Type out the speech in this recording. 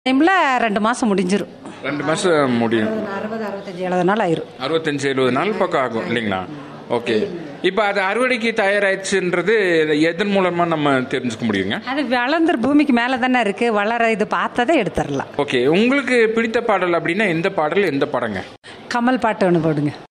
டைமில் 2 மாதம் முடிஞ்சிடும். 2 மாதம் முடியும். 60, 65, 70 நாள் ஆயிரும். 65-70 நாள் பக்கம் ஆகும் இல்லைங்களா? ஓகே. இப்போ அது அறுவடைக்கு தயாராகிடுச்சுன்றது எதன் மூலமா நம்ம தெரிஞ்சுக்க முடியுங்க? அது வளர்ந்துரு பூமிக்கு மேலே தானே இருக்குது, வளர இது பார்த்ததை எடுத்துடலாம். ஓகே. உங்களுக்கு பிடித்த பாடல் அப்படின்னா எந்த பாடல், எந்த படங்க? கமல் பாட்டு ஒன்று போடுங்க.